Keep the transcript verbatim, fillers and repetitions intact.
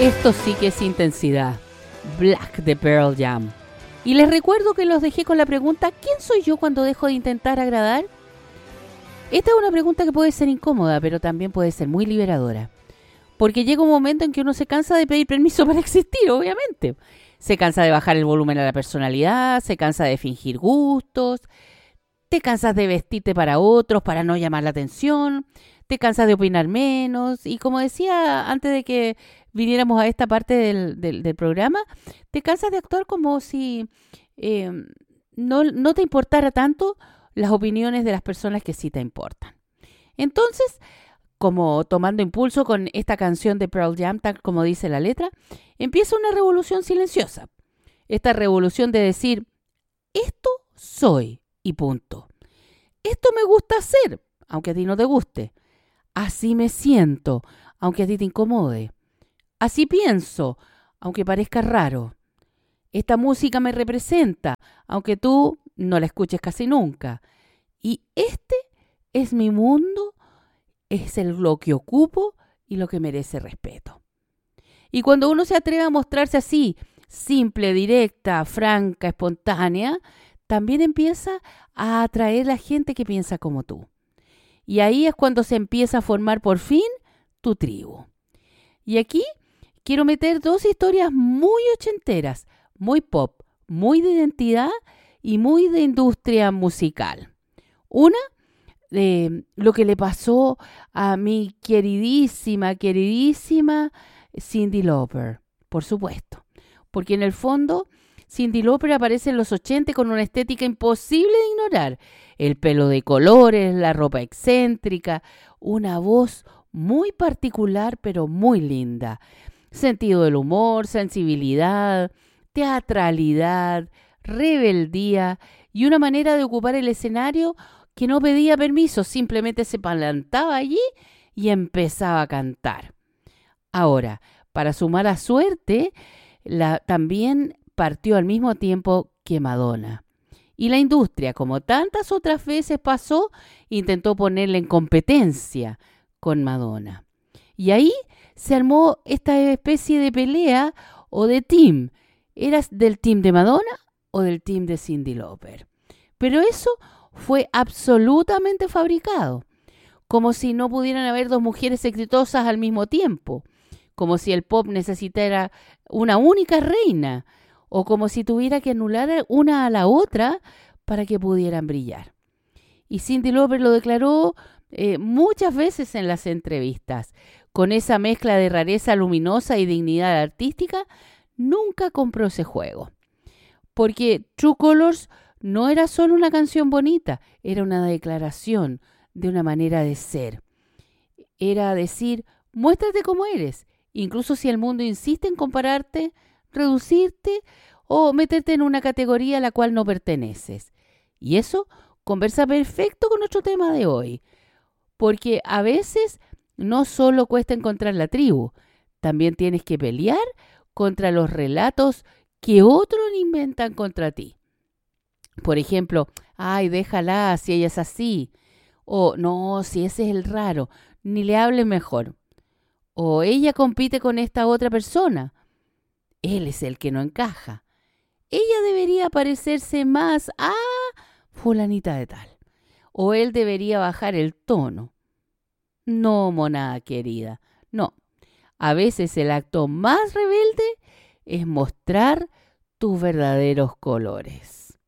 Esto sí que es intensidad. Black de Pearl Jam. Y les recuerdo que los dejé con la pregunta: ¿quién soy yo cuando dejo de intentar agradar? Esta es una pregunta que puede ser incómoda, pero también puede ser muy liberadora. Porque llega un momento en que uno se cansa de pedir permiso para existir, obviamente. Se cansa de bajar el volumen a la personalidad, se cansa de fingir gustos, te cansas de vestirte para otros para no llamar la atención, te cansas de opinar menos. Y como decía antes de que viniéramos a esta parte del, del, del programa, te cansas de actuar como si eh, no, no te importara tanto las opiniones de las personas que sí te importan. Entonces, como tomando impulso con esta canción de Pearl Jam, tal como dice la letra, empieza una revolución silenciosa. Esta revolución de decir: esto soy y punto. Esto me gusta hacer, aunque a ti no te guste. Así me siento, aunque a ti te incomode. Así pienso, aunque parezca raro. Esta música me representa, aunque tú no la escuches casi nunca. Y este es mi mundo, es el, lo que ocupo y lo que merece respeto. Y cuando uno se atreve a mostrarse así, simple, directa, franca, espontánea, también empieza a atraer a la gente que piensa como tú. Y ahí es cuando se empieza a formar por fin tu tribu. Y aquí quiero meter dos historias muy ochenteras, muy pop, muy de identidad y muy de industria musical. Una, de lo que le pasó a mi queridísima, queridísima Cyndi Lauper, por supuesto. Porque en el fondo, Cyndi Lauper aparece en los ochenta con una estética imposible de ignorar. El pelo de colores, la ropa excéntrica, una voz muy particular pero muy linda. Sentido del humor, sensibilidad, teatralidad, rebeldía y una manera de ocupar el escenario que no pedía permiso, simplemente se plantaba allí y empezaba a cantar. Ahora, para sumar a suerte, la, también partió al mismo tiempo que Madonna. Y la industria, como tantas otras veces pasó, intentó ponerla en competencia con Madonna. Y ahí se armó esta especie de pelea o de team. ¿Eras del team de Madonna o del team de Cyndi Lauper? Pero eso fue absolutamente fabricado. Como si no pudieran haber dos mujeres exitosas al mismo tiempo. Como si el pop necesitara una única reina. O como si tuviera que anular una a la otra para que pudieran brillar. Y Cyndi Lauper lo declaró eh, muchas veces en las entrevistas. Con esa mezcla de rareza luminosa y dignidad artística, nunca compró ese juego. Porque True Colors no era solo una canción bonita, era una declaración de una manera de ser. Era decir: muéstrate como eres, incluso si el mundo insiste en compararte, reducirte o meterte en una categoría a la cual no perteneces. Y eso conversa perfecto con nuestro tema de hoy, porque a veces no solo cuesta encontrar la tribu, también tienes que pelear contra los relatos que otros inventan contra ti. Por ejemplo, ay, déjala si ella es así. O no, si ese es el raro, ni le hables mejor. O ella compite con esta otra persona. Él es el que no encaja. Ella debería parecerse más a fulanita de tal. O él debería bajar el tono. No, monada querida, no. A veces el acto más rebelde es mostrar tus verdaderos colores.